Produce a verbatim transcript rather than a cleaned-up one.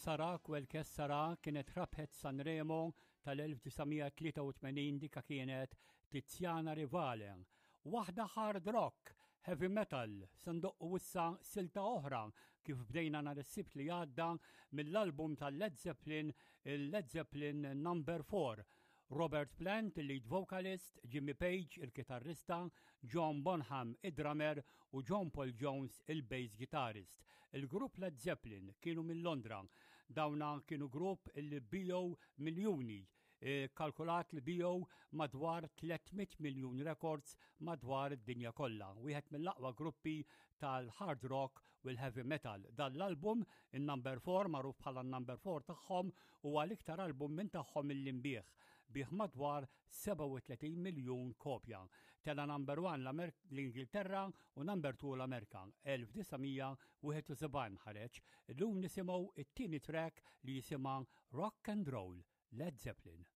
Sarak wel Kessara kienet rabħet Sanremo tal-1983 dika kienet Tiziana Rivale. Waħda hard rock, heavy metal, sanduq wissa silta oħra kif bdejna nhar is-sibt li għadda mill-album tal-Led Zeppelin, il-Led Zeppelin number four. Robert Plant, il-lead vocalist, Jimmy Page, il-kitarrista, John Bonham, il-drummer u John Paul Jones, il-bass guitarist. Il-grupp Led Zeppelin kienu minn Londra. Dawna kienu grupp il-bijow miljuni. Kalkulat li bijow madwar tlietmiet miljun records madwar id-dinja kollha. Wieħed mill-aqwa gruppi tal-hard rock u l-heavy metal. Dan l-album, il-number four, magħruf bħala n-number four tagħhom, huwa l-iktar album minn tagħhom mill-imbieħ. Bih madwar seba' u tletin miljun kopja. Tela number one l-Ingilterra u number two l-Amerika. elf tisa' wieħed u sebgħin ħareġ. Illum nisimgħu it-tieni track li jisimha Rock and Roll, Led Zeppelin.